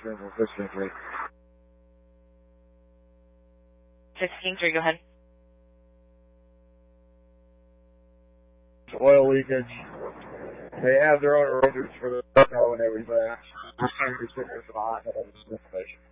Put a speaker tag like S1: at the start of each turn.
S1: Terminal 16-3.
S2: 16-3, go ahead.
S1: Oil leakage. They have their own arrangements for the cargo and everything. Just trying to stick with the hot information.